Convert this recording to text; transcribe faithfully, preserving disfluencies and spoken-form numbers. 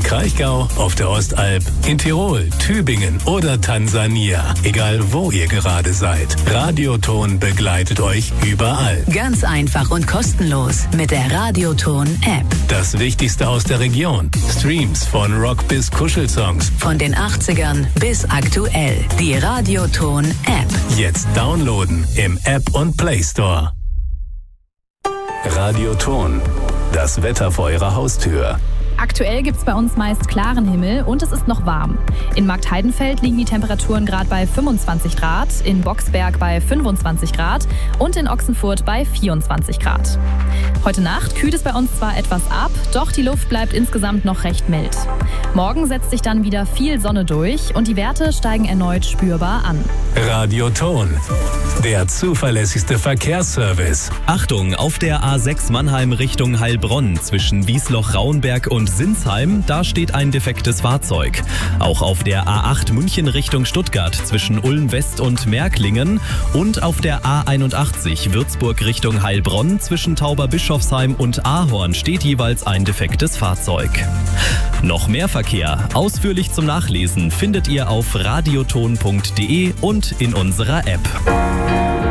Kraichgau, auf der Ostalb, in Tirol, Tübingen oder Tansania. Egal wo ihr gerade seid. Radioton begleitet euch überall. Ganz einfach und kostenlos mit der Radioton-App. Das Wichtigste aus der Region. Streams von Rock bis Kuschelsongs. Von den achtzigern bis aktuell. Die Radioton-App. Jetzt downloaden im App und Play Store. Radioton. Das Wetter vor eurer Haustür. Aktuell gibt es bei uns meist klaren Himmel und es ist noch warm. In Marktheidenfeld liegen die Temperaturen gerade bei fünfundzwanzig Grad, in Boxberg bei fünfundzwanzig Grad und in Ochsenfurt bei vierundzwanzig Grad. Heute Nacht kühlt es bei uns zwar etwas ab, doch die Luft bleibt insgesamt noch recht mild. Morgen setzt sich dann wieder viel Sonne durch und die Werte steigen erneut spürbar an. Radioton. Der zuverlässigste Verkehrsservice. Achtung, auf der A sechs Mannheim Richtung Heilbronn zwischen Wiesloch-Rauenberg und Sinsheim, da steht ein defektes Fahrzeug. Auch auf der A acht München Richtung Stuttgart zwischen Ulm West und Märklingen und auf der A einundachtzig Würzburg Richtung Heilbronn zwischen Tauberbischofsheim und Ahorn steht jeweils ein defektes Fahrzeug. Noch mehr Verkehr, ausführlich zum Nachlesen, findet ihr auf radioton punkt de und in unserer App.